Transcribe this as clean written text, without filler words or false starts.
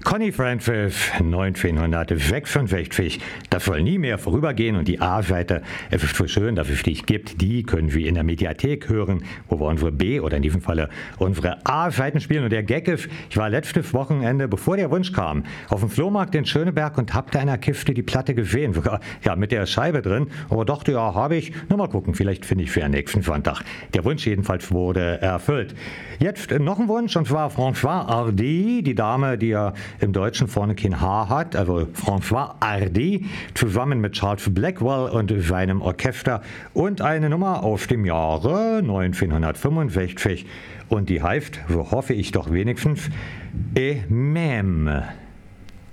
Conny Francis, 1966. Das soll nie mehr vorübergehen und die A-Seite, es ist so schön, dass es die gibt, die können wir in der Mediathek hören, wo wir unsere B- oder in diesem Falle unsere A-Seiten spielen. Und der Gag ist, ich war letztes Wochenende, bevor der Wunsch kam, auf dem Flohmarkt in Schöneberg und hab da in einer Kiste die Platte gesehen, sogar ja, mit der Scheibe drin. Aber dachte, ja, habe ich. Na, mal gucken, vielleicht finde ich für den nächsten Sonntag. Der Wunsch jedenfalls wurde erfüllt. Jetzt noch ein Wunsch, und zwar François Hardy, die Dame, die ja im Deutschen vorne kein H hat, also François Hardy, zusammen mit Charles Blackwell und seinem Orchester, und eine Nummer aus dem Jahre 1965, und die heißt, so hoffe ich doch wenigstens, Et même.